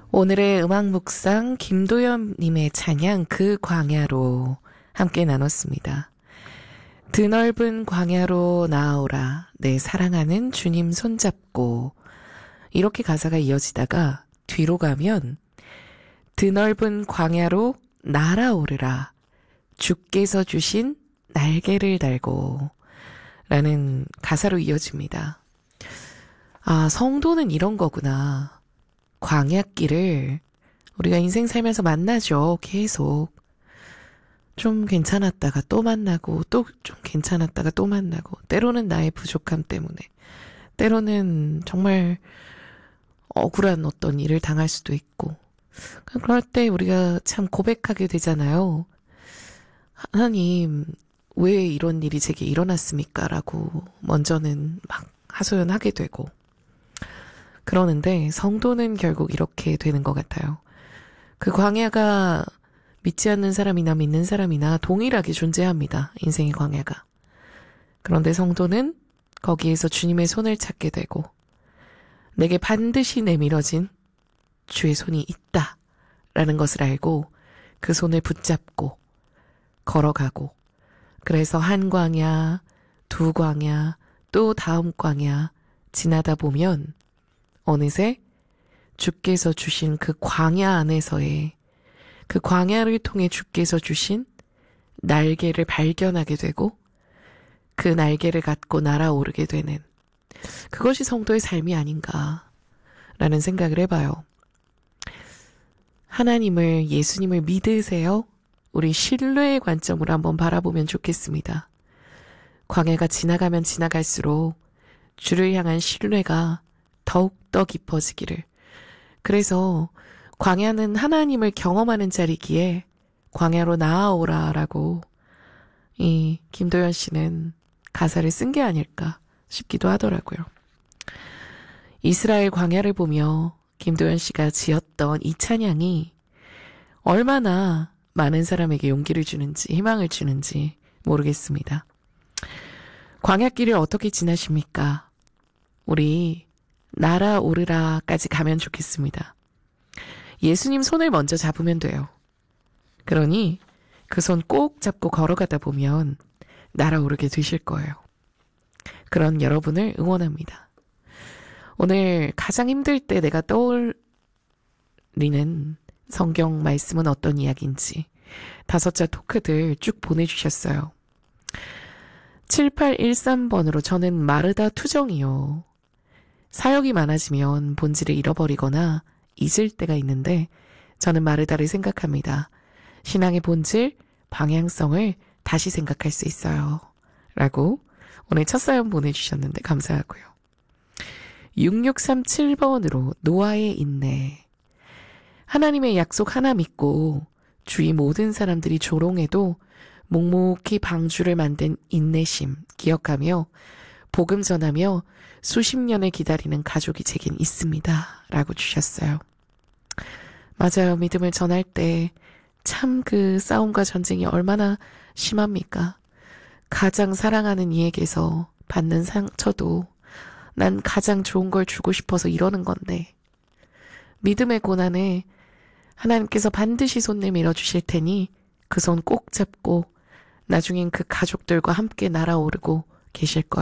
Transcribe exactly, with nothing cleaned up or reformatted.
오늘의 음악 묵상 김도연님의 찬양 그 광야로 함께 나눴습니다. 드넓은 광야로 나아오라 내 사랑하는 주님 손잡고, 이렇게 가사가 이어지다가 뒤로 가면 드넓은 광야로 날아오르라 주께서 주신 날개를 달고 라는 가사로 이어집니다. 아, 성도는 이런 거구나. 광야길을 우리가 인생 살면서 만나죠. 계속. 좀 괜찮았다가 또 만나고, 또 좀 괜찮았다가 또 만나고, 때로는 나의 부족함 때문에, 때로는 정말 억울한 어떤 일을 당할 수도 있고, 그럴 때 우리가 참 고백하게 되잖아요. 하나님, 왜 이런 일이 제게 일어났습니까? 라고 먼저는 막 하소연하게 되고, 그러는데 성도는 결국 이렇게 되는 것 같아요. 그 광야가 믿지 않는 사람이나 믿는 사람이나 동일하게 존재합니다. 인생의 광야가. 그런데 성도는 거기에서 주님의 손을 찾게 되고, 내게 반드시 내밀어진 주의 손이 있다 라는 것을 알고 그 손을 붙잡고 걸어가고, 그래서 한 광야, 두 광야, 또 다음 광야 지나다 보면 어느새 주께서 주신 그 광야 안에서의, 그 광야를 통해 주께서 주신 날개를 발견하게 되고, 그 날개를 갖고 날아오르게 되는, 그것이 성도의 삶이 아닌가라는 생각을 해봐요. 하나님을, 예수님을 믿으세요? 우리 신뢰의 관점으로 한번 바라보면 좋겠습니다. 광야가 지나가면 지나갈수록 주를 향한 신뢰가 더욱더 깊어지기를. 그래서 광야는 하나님을 경험하는 자리기에 광야로 나아오라라고 이 김도연 씨는 가사를 쓴 게 아닐까 싶기도 하더라고요. 이스라엘 광야를 보며 김도연 씨가 지었던 이 찬양이 얼마나 많은 사람에게 용기를 주는지, 희망을 주는지 모르겠습니다. 광야길을 어떻게 지나십니까? 우리 날아오르라까지 가면 좋겠습니다. 예수님 손을 먼저 잡으면 돼요. 그러니 그 손 꼭 잡고 걸어가다 보면 날아오르게 되실 거예요. 그런 여러분을 응원합니다. 오늘 가장 힘들 때 내가 떠올리는 성경 말씀은 어떤 이야기인지 다섯자 토크들 쭉 보내주셨어요. 칠팔일삼 번으로 저는 마르다 투정이요. 사역이 많아지면 본질을 잃어버리거나 잊을 때가 있는데 저는 마르다를 생각합니다. 신앙의 본질, 방향성을 다시 생각할 수 있어요. 라고 오늘 첫 사연 보내주셨는데 감사하고요. 육육삼칠 번으로 노아의 인내. 하나님의 약속 하나 믿고 주위 모든 사람들이 조롱해도 묵묵히 방주를 만든 인내심 기억하며 복음 전하며 수십 년을 기다리는 가족이 제겐 있습니다. 라고 주셨어요. 맞아요. 믿음을 전할 때 참 그 싸움과 전쟁이 얼마나 심합니까? 가장 사랑하는 이에게서 받는 상처도 난 가장 좋은 걸 주고 싶어서 이러는 건데, 믿음의 고난에 하나님께서 반드시 손 내밀어 주실 테니 그 손 꼭 잡고 나중엔 그 가족들과 함께 날아오르고 계실 거예요.